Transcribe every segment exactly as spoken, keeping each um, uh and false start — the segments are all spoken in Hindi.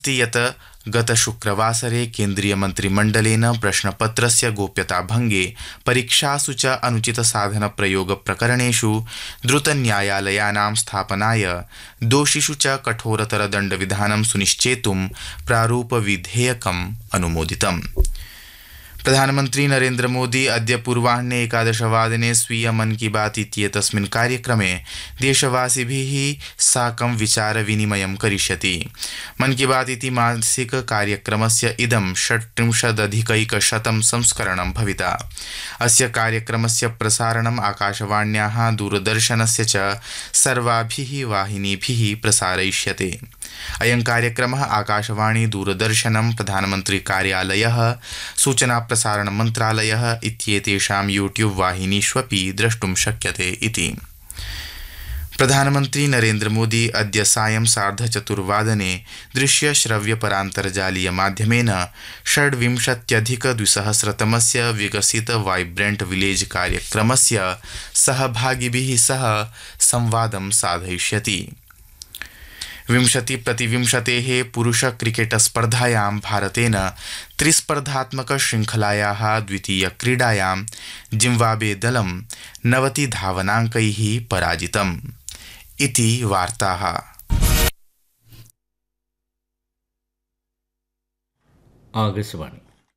यत् गतशुक्रवासरे केन्द्रीयमन्त्रिमण्डलेन प्रश्नपत्रस्य गोप्यताभङ्गे परीक्षासु च अनुचितसाधनप्रयोगप्रकरणेषु द्रुतन्यायालयानां स्थापनाय दोषिषु च कठोरतरदण्डविधानं सुनिश्चेतुं प्रारूपविधेयकम् अनुमोदितम्। प्रधानमन्त्री नरेन्द्र मोदी अद्य पूर्वाह्ने एकादशवादने स्वीय मन की बात इत्येतस्मिन् कार्यक्रमे देशवासिभिः साकं विचारविनिमयं करिष्यति। मन की बात इति मासिक कार्यक्रमस्य इदं षट्त्रिंशदधिकैकशतं संस्करणं भविता। अस्य कार्यक्रमस्य प्रसारणम् आकाशवाण्याः दूरदर्शनस्य च सर्वाभिः वाहिनीभिः प्रसारयिष्यते। अयं कार्यक्रमः आकाशवाणी, दूरदर्शनं, प्रधानमन्त्री कार्यालयः, सूचना प्रसारण मन्त्रालयः इत्येतेषां यूट्यूब वाहिनीष्वपि द्रष्टुं शक्यते इति। प्रधानमन्त्री नरेन्द्र मोदी अद्य सायं सार्धचतुर्वादने दृश्यश्रव्यपरान्तर्जालीय माध्यमेन षड्विंशत्यधिकद्विसहस्रतमस्य विकसित वाइब्रेंट विलेज कार्यक्रमस्य सहभागिभिः सह संवादं साधयिष्यति। विंशति प्रतिविंशतेः पुरुष क्रिकेट स्पर्धायां भारतेन त्रिस्पर्धात्मक श्रृंखलायाः द्वितीय क्रीडायां जिम्बाब्वे दलं नवति धावनाङ्कैः पराजितम् इति वार्ताः। ആകാശവാണി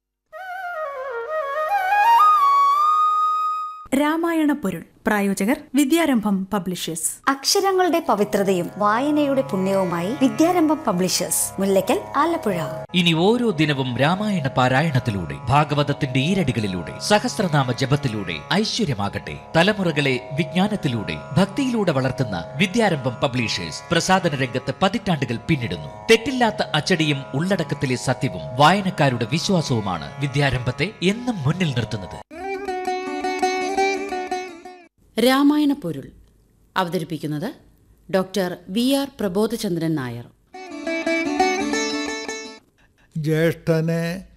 രാമായണ പൊരുൾ പ്രായോജകർ വിദ്യാരംഭം പബ്ലിഷേഴ്സ്. അക്ഷരങ്ങളുടെ പവിത്രതയും വായനയുടെ പുണ്യവുമായി വിദ്യാരംഭം പബ്ലിഷേഴ്സ്, മുല്ലയ്ക്കൽ, ആലപ്പുഴ. ഇനി ഓരോ ദിനവും രാമായണ പാരായണത്തിലൂടെ, ഭാഗവതത്തിന്റെ ഈരടികളിലൂടെ, സഹസ്രനാമ ജപത്തിലൂടെ ഐശ്വര്യമാകട്ടെ. തലമുറകളെ വിജ്ഞാനത്തിലൂടെ, ഭക്തിയിലൂടെ വളർത്തുന്ന വിദ്യാരംഭം പബ്ലിഷേഴ്സ് പ്രസാധന രംഗത്ത് പതിറ്റാണ്ടുകൾ പിന്നിടുന്നു. തെറ്റില്ലാത്ത അച്ചടിയും ഉള്ളടക്കത്തിലെ സത്യവും വായനക്കാരുടെ വിശ്വാസവുമാണ് വിദ്യാരംഭത്തെ എന്നും മുന്നിൽ നിർത്തുന്നത്. രാമായണ പൊരുൾ അവതരിപ്പിക്കുന്നത് doctor V R Prabodhachandran Nair. ജ്യേഷ്ഠനെ